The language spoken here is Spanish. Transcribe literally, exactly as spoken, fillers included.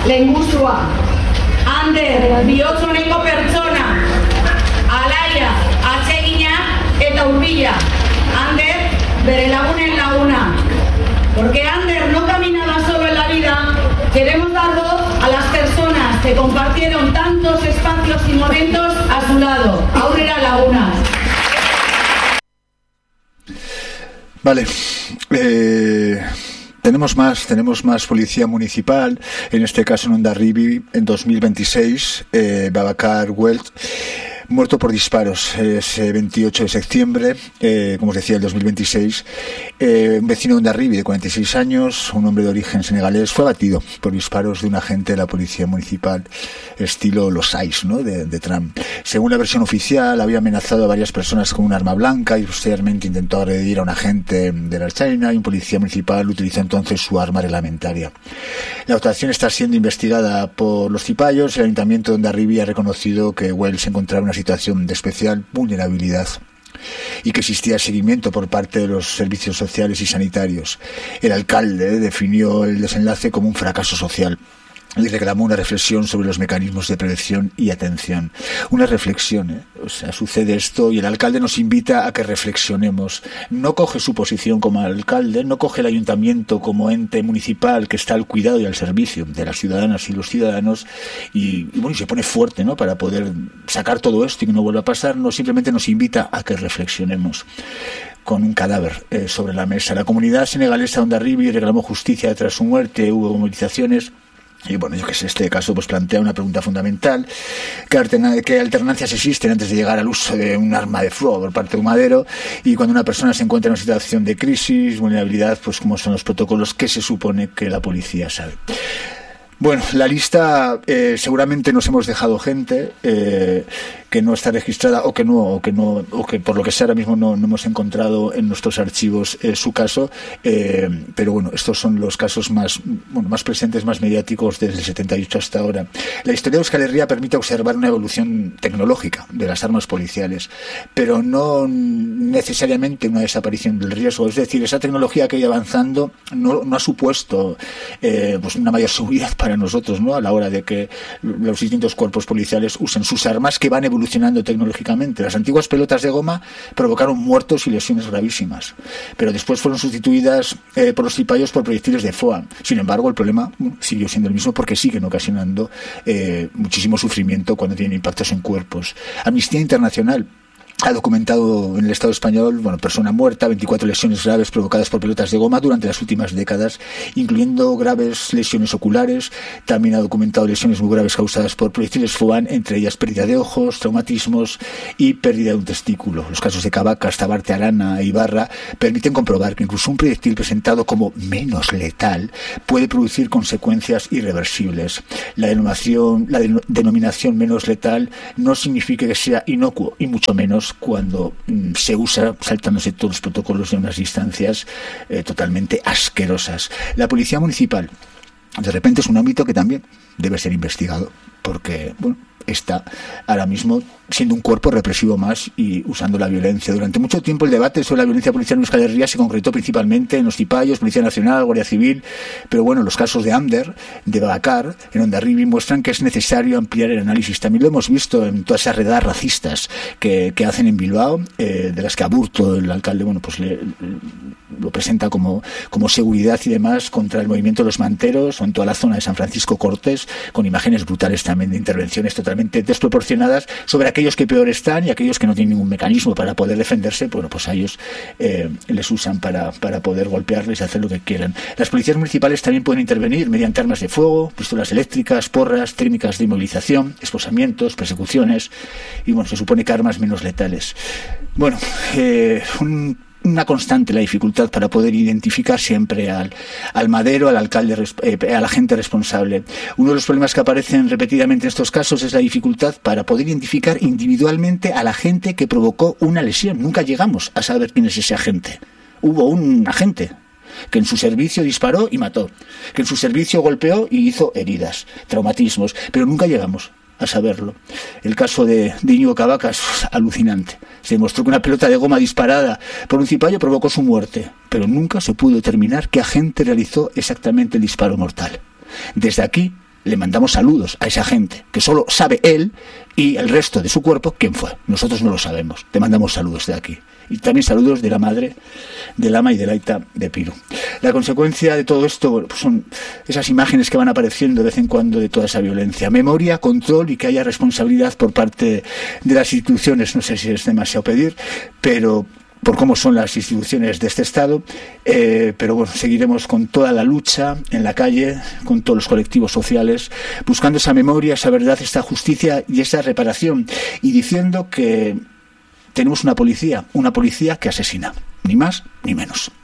lengusua, Ander, bihotzuneko pertsona, alaia, atsegina eta urbila, Ander, bere lagunen laguna. Porque Ander no caminaba solo en la vida, queremos dar voz a las personas que compartieron tantos espacios y momentos a su lado. Aurrera Lagunas. Vale. Eh... Tenemos más, tenemos más policía municipal, en este caso en Hondarribia, en dos mil veintiséis, eh, Babacar Welt, muerto por disparos. Es eh, veintiocho de septiembre, eh, como os decía, el dos mil veintiséis. Eh, un vecino de Hondarribia de cuarenta y seis años, un hombre de origen senegalés, fue abatido por disparos de un agente de la policía municipal, estilo Los Sais, ¿no?, de, de Trump. Según la versión oficial, había amenazado a varias personas con un arma blanca y posteriormente intentó agredir a un agente de la China, y un policía municipal utilizó entonces su arma reglamentaria. La actuación está siendo investigada por los cipayos. El ayuntamiento de Hondarribia ha reconocido que Wells se encontraba en una situación de especial vulnerabilidad y que existía seguimiento por parte de los servicios sociales y sanitarios. El alcalde definió el desenlace como un fracaso social y reclamó una reflexión sobre los mecanismos de prevención y atención. Una reflexión, ¿eh? O sea, sucede esto y el alcalde nos invita a que reflexionemos. No coge su posición como alcalde, no coge el ayuntamiento como ente municipal que está al cuidado y al servicio de las ciudadanas y los ciudadanos y, y bueno, y se pone fuerte, ¿no?, para poder sacar todo esto y que no vuelva a pasar. No, simplemente nos invita a que reflexionemos con un cadáver eh, sobre la mesa. La comunidad senegalesa de Hondarribia reclamó justicia tras su muerte. Hubo movilizaciones. Y bueno, yo que sé, este caso pues plantea una pregunta fundamental: ¿qué, alterna- qué alternancias existen antes de llegar al uso de un arma de fuego por parte de un madero? Y cuando una persona se encuentra en una situación de crisis, vulnerabilidad, pues ¿cómo son los protocolos que se supone que la policía sabe? Bueno, la lista, eh, seguramente nos hemos dejado gente eh, que no está registrada o que no, o que no, o que por lo que sea ahora mismo no, no hemos encontrado en nuestros archivos eh, su caso, eh, pero bueno, estos son los casos más, bueno, más presentes, más mediáticos desde el setenta y ocho hasta ahora. La historia de Euskal Herria permite observar una evolución tecnológica de las armas policiales, pero no necesariamente una desaparición del riesgo. Es decir, esa tecnología que ha ido avanzando no, no ha supuesto eh, pues una mayor seguridad para nosotros, ¿no?, a la hora de que los distintos cuerpos policiales usen sus armas, que van evolucionando tecnológicamente. Las antiguas pelotas de goma provocaron muertos y lesiones gravísimas, pero después fueron sustituidas eh, por los cipayos por proyectiles de F O A. Sin embargo, el problema bueno, siguió siendo el mismo, porque siguen ocasionando eh, muchísimo sufrimiento cuando tienen impactos en cuerpos. Amnistía Internacional ha documentado en el Estado español, bueno, persona muerta, veinticuatro lesiones graves provocadas por pelotas de goma durante las últimas décadas, incluyendo graves lesiones oculares. También ha documentado lesiones muy graves causadas por proyectiles F O A, entre ellas pérdida de ojos, traumatismos y pérdida de un testículo. Los casos de Cabacas, Tabarte, Arana e Ibarra permiten comprobar que incluso un proyectil presentado como menos letal puede producir consecuencias irreversibles. La denominación, la de, denominación menos letal no significa que sea inocuo, y mucho menos cuando mm, se usa saltándose todos los protocolos en unas distancias eh, totalmente asquerosas. La policía municipal, de repente, es un ámbito que también debe ser investigado, porque bueno, está ahora mismo siendo un cuerpo represivo más y usando la violencia. Durante mucho tiempo el debate sobre la violencia policial en Euskal Herria se concretó principalmente en los cipayos, Policía Nacional, Guardia Civil, pero bueno, los casos de Ander, de Babacar, en Hondarribia, muestran que es necesario ampliar el análisis. También lo hemos visto en todas esas redadas racistas que, que hacen en Bilbao, eh, de las que Aburto, el alcalde, bueno, pues le, lo presenta como, como seguridad y demás contra el movimiento de los manteros, o en toda la zona de San Francisco Cortés, con imágenes brutales también de intervenciones totalmente desproporcionadas sobre aquellos que peor están, y aquellos que no tienen ningún mecanismo para poder defenderse, bueno, pues a ellos eh, les usan para, para poder golpearles y hacer lo que quieran. Las policías municipales también pueden intervenir mediante armas de fuego, pistolas eléctricas, porras, técnicas de inmovilización, esposamientos, persecuciones, y bueno, se supone que armas menos letales. Bueno, eh, un una constante la dificultad para poder identificar siempre al, al madero, al alcalde, eh, al agente responsable. Uno de los problemas que aparecen repetidamente en estos casos es la dificultad para poder identificar individualmente al agente que provocó una lesión. Nunca llegamos a saber quién es ese agente. Hubo un agente que en su servicio disparó y mató, que en su servicio golpeó y hizo heridas, traumatismos, pero nunca llegamos a saberlo. El caso de, de Íñigo Cabacas, alucinante. Se demostró que una pelota de goma disparada por un cipayo provocó su muerte, pero nunca se pudo determinar qué agente realizó exactamente el disparo mortal. Desde aquí le mandamos saludos a esa gente, que solo sabe él y el resto de su cuerpo quién fue. Nosotros no lo sabemos. Te mandamos saludos de aquí. Y también saludos de la madre, del ama y del aita de Piru. La consecuencia de todo esto, bueno, pues son esas imágenes que van apareciendo de vez en cuando de toda esa violencia. Memoria, control y que haya responsabilidad por parte de las instituciones. No sé si es demasiado pedir, pero por cómo son las instituciones de este Estado, eh, pero bueno, seguiremos con toda la lucha en la calle, con todos los colectivos sociales, buscando esa memoria, esa verdad, esta justicia y esa reparación, y diciendo que tenemos una policía, una policía que asesina, ni más ni menos.